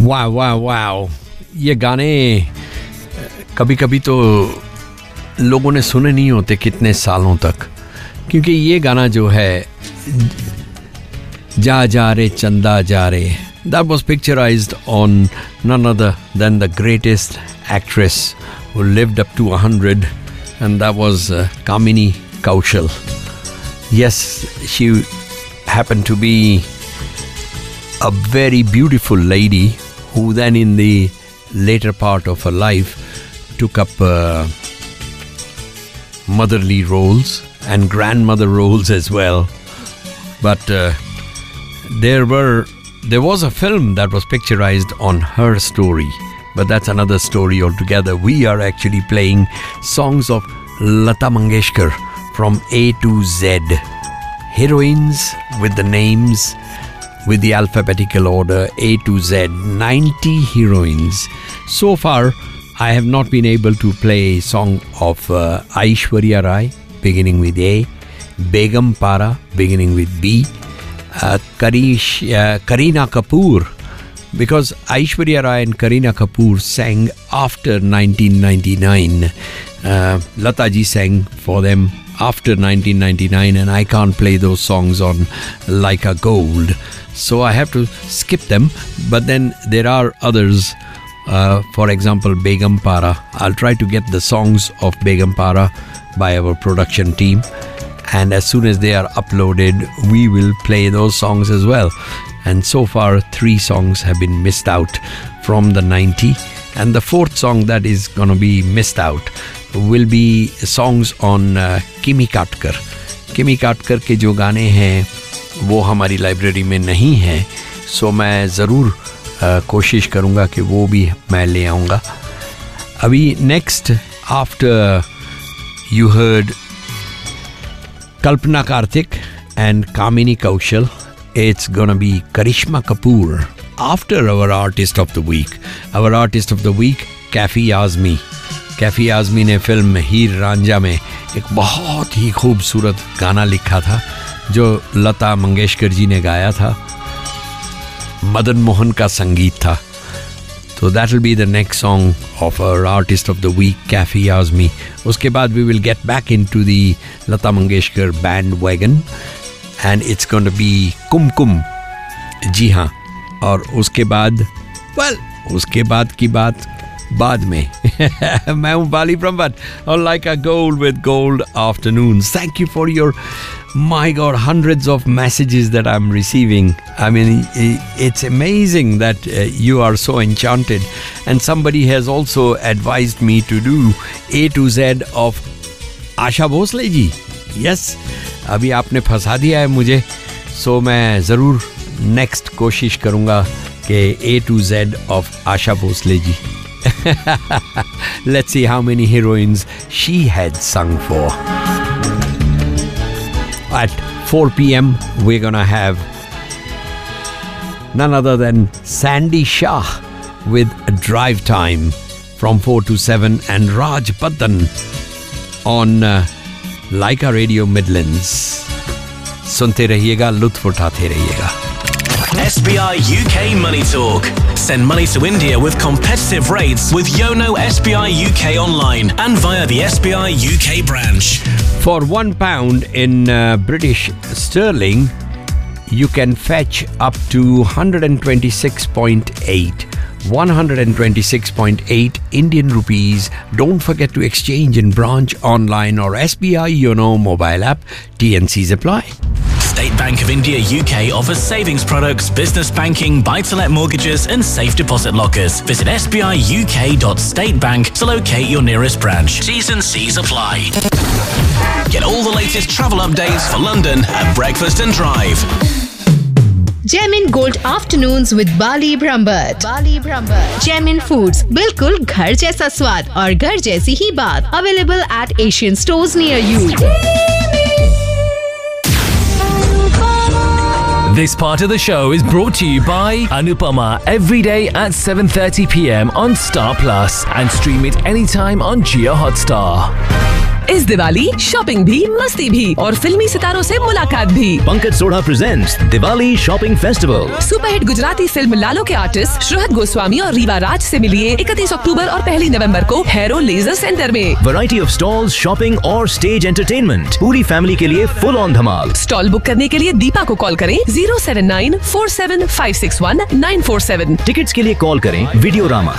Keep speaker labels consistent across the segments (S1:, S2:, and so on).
S1: वाह वाह वाह, ये गाने कभी कभी तो लोगों ने सुने नहीं होते कितने सालों तक, क्योंकि ये गाना जो है जा जा रे चंदा जा रे, that was picturized on none other than the greatest actress who lived up to 100, and that was Kamini Kaushal. Yes, she happened to be a very beautiful lady who then in the later part of her life took up motherly roles and grandmother roles as well. But there was a film that was picturized on her story, but that's another story altogether. We are actually playing songs of Lata Mangeshkar from A to Z. Heroines with the names, with the alphabetical order A to Z. 90 heroines. So far, I have not been able to play a song of Aishwarya Rai, beginning with A, Begum Para, beginning with B, Kareena Kapoor, because Aishwarya Rai and Kareena Kapoor sang after 1999. Lata ji sang for them after 1999, and I can't play those songs on Laika Gold, so I have to skip them. But then there are others, for example Begum Para. I'll try to get the songs of Begum Para by our production team, and as soon as they are uploaded we will play those songs as well. And so far 3 songs have been missed out from the 90, and the 4th song that is gonna be missed out will be songs on Kimi Katkar. Kimi Katkar के जो गाने हैं वो हमारी library में नहीं हैं, सो मैं ज़रूर कोशिश करूँगा कि वो भी मैं ले आऊँगा. अभी next, after you heard Kalpana Karthik and Kamini Kaushal, it's gonna be Karishma Kapoor after our artist of the week. Our artist of the week, Kafi Azmi. Kaifi Azmi ने फिल्म हीर रांझा में एक बहुत ही खूबसूरत गाना लिखा था जो लता मंगेशकर जी ने गाया था. मदन मोहन का संगीत था. तो that will be the next song of our artist of the week, Kaifi Azmi. उसके बाद we will get back into the Lata Mangeshkar band wagon and it's going to be कुमकुम. जी हाँ, और उसके बाद उसके बाद की बात बाद में. मैं हूँ बाली Brahmbhatt on Laika Gold with Gold Afternoons. Thank you for your, my God, hundreds of messages that I'm receiving. I mean, it's amazing that you are so enchanted. And somebody has also advised me to do A to Z of Asha Bhosle ji. Yes, अभी आपने फंसा दिया है मुझे, so मैं ज़रूर next कोशिश करूँगा कि A to Z of Asha Bhosle ji. Let's see how many heroines she had sung for. At 4 p.m. we're gonna have none other than Sandy Shah with Drive Time from 4 to 7 and Raj Baddan on Laika Radio Midlands. सुनते रहिएगा, लुत्फ उठाते रहिएगा.
S2: SBI UK Money Talk. Send money to India with competitive rates with Yono SBI UK online and via the SBI UK branch.
S1: For £1 in British sterling, you can fetch up to 126.8. 126.8 Indian rupees. Don't forget to exchange in branch, online or SBI Yono mobile app. TNCs apply.
S2: State Bank of India UK offers savings products, business banking, buy-to-let mortgages and safe deposit lockers. Visit sbiuk.statebank to locate your nearest branch. T's and C's apply. Get all the latest travel updates for London at Breakfast and Drive.
S3: Gemin Gold Afternoons with Bali Brahmbhatt. Gemin Foods, बिल्कुल घर जैसा स्वाद और घर जैसी ही बात. Available at Asian stores near you.
S4: This part of the show is brought to you by Anupama every day at 7:30 p.m. on Star Plus and stream it anytime on Jio Hotstar.
S5: इस Diwali shopping भी, मस्ती भी और फिल्मी सितारों से मुलाकात भी।
S6: Pankaj Sodha presents Diwali shopping festival.
S5: Superhit Gujarati film लालो के आर्टिस्ट श्रहद गोस्वामी और रीवा राज से मिलिए 31 अक्टूबर और 1 नवंबर को हैरो लेजर सेंटर में।
S6: वैरायटी ऑफ स्टॉल्स, शॉपिंग और स्टेज एंटरटेनमेंट, पूरी फैमिली के लिए full on Dhamaal.
S5: Stall book करने के लिए दीपा को कॉल करें 07947561947।
S6: टिकट्स के लिए कॉल करें वीडियोरामा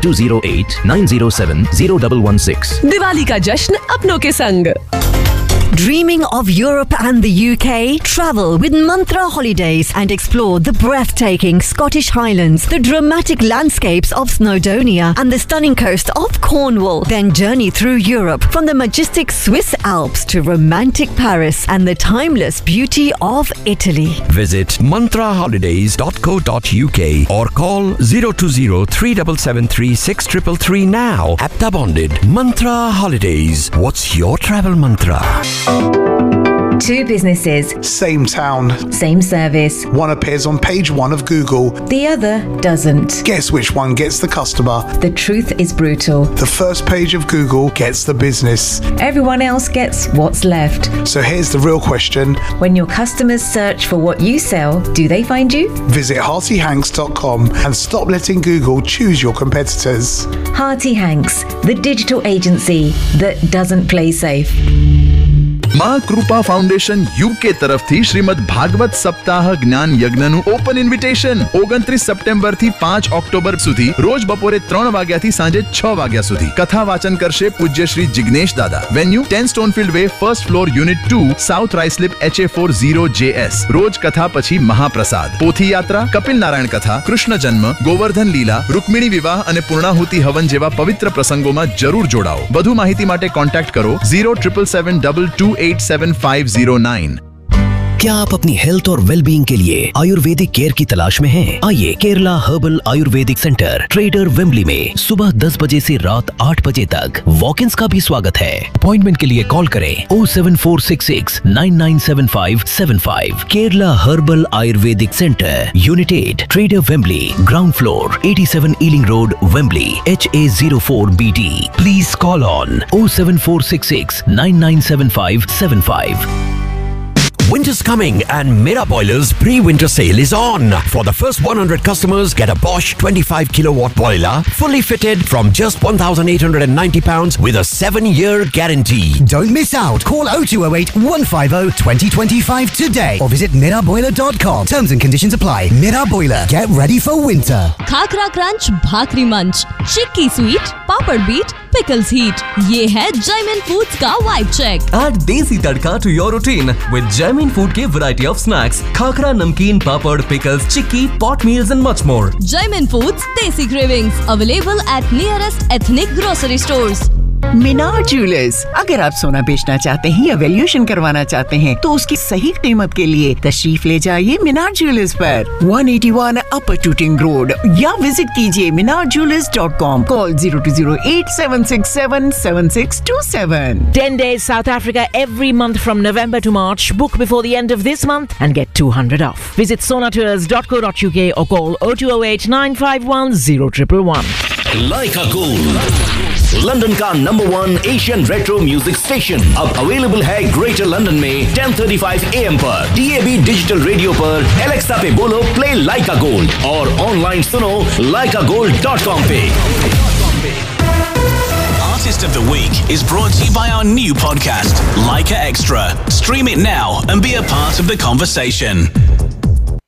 S6: 0208907016।
S5: दिवाली का जश्न अपनों के संग।
S7: Dreaming of Europe and the UK? Travel with Mantra Holidays and explore the breathtaking Scottish Highlands, the dramatic landscapes of Snowdonia and the stunning coast of Cornwall. Then journey through Europe from the majestic Swiss Alps to romantic Paris and the timeless beauty of Italy.
S1: Visit mantraholidays.co.uk or call 020-3773-6333 now. Apta bonded. Mantra Holidays. What's your travel mantra?
S8: Two businesses,
S9: same town,
S8: same service.
S9: One appears on page 1 of Google.
S8: The other doesn't.
S9: Guess which one gets the customer?
S8: The truth is brutal.
S9: The first page of Google gets the business.
S8: Everyone else gets what's left.
S9: So here's the real question.
S8: When your customers search for what you sell, do they find you?
S9: Visit heartyhanks.com and stop letting Google choose your competitors.
S8: Hearty Hanks, the digital agency that doesn't play safe.
S10: માં કૃપા foundation UK તરફથી શ્રીમદ ભાગવત સપ્તાહ જ્ઞાન યજ્ઞનું open invitation 29 September થી 5 October સુધી રોજ બપોરે 3 વાગ્યાથી સાંજે 6 વાગ્યા સુધી કથા વાચન કરશે પૂજ્ય શ્રી જિગ્નેશ દાદા. Venue 10 સ્ટોનફિલ્ડ way, first floor, unit 2, south રાઇસ્લિપ, HA40JS. રોજ કથા પછી મહાપ્રસાદ, પોથી યાત્રા, કપિલ નારાયણ કથા, કૃષ્ણ જન્મ, ગોવર્ધન લીલા, રૂકમિણી વિવાહ અને પૂર્ણાહુતિ હવન જેવા પવિત્ર પ્રસંગોમાં જરૂર જોડાઓ. વધુ માહિતી માટે કોન્ટેક્ટ કરો 07772287509.
S6: क्या आप अपनी हेल्थ और वेलबींग के लिए आयुर्वेदिक केयर की तलाश में हैं? आइए Kerala herbal Ayurvedic centre trader Wembley में सुबह 10 बजे से रात 8 बजे तक वॉक-इन्स का भी स्वागत है। अपॉइंटमेंट के लिए कॉल करें 07466997575। Kerala herbal Ayurvedic centre, unit 8, trader Wembley, ground floor, 87 ailing road, Wembley, HA04BD। Please call on 07466997575।
S1: Winter's coming and Mera Boilers pre-winter sale is on. For the first 100 customers, get a Bosch 25 kilowatt boiler fully fitted from just £1,890 with a 7-year guarantee.
S11: Don't miss out. Call 0208 150 2025 today or visit miraboiler.com. Terms and conditions apply. Mera Boiler. Get ready for winter.
S12: Khakhra crunch, भाकरी मंच, चिक्की sweet, पापड़ beat, pickles heat. ये है Jaymin foods का vibe check.
S4: Add देसी तड़का to your routine with Jaimin Food के variety of snacks, khakhra, नमकीन, पापड़, pickles, chikki, pot meals and much more.
S12: Jaimin Foods Desi Cravings available at nearest ethnic grocery stores.
S13: Minar jewellers, अगर आप सोना बेचना चाहते हैं या वैल्यूएशन करवाना चाहते हैं तो उसकी सही कीमत के लिए तशरीफ ले जाइए मीनार ज्वेलर्स पर 181 अपर टूटिंग रोड या विजिट कीजिए minarjewelers.com. Call 0208-767-7627.
S14: 10 days South Africa every month from November to March. Book before the end of this month and get 200 off. Visit sonatours.co.uk or call 0208-951-0111.
S2: Leica Gold, London का number 1 Asian retro music station, अब available है greater London में 10:35 AM पर, DAB digital radio पर, Alexa पे बोलो play लाइका gold और online सुनो laikagold.com पे। Artist of the Week is brought to you by our new podcast, Leica Extra. Stream it now and be a part of the conversation.